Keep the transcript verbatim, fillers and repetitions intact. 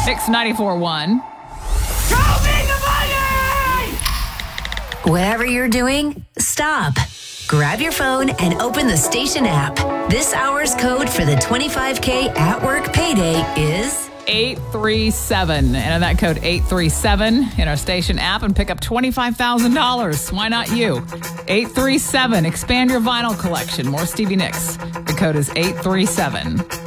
X ninety-four point one. Show me the money! Whatever you're doing, stop. Grab your phone and open the station app. This hour's code for the twenty-five K at work payday is eight three seven. Enter that code eight three seven in our station app and pick up twenty-five thousand dollars. Why not you? eight three seven. Expand your vinyl collection. More Stevie Nicks. The code is eight three seven.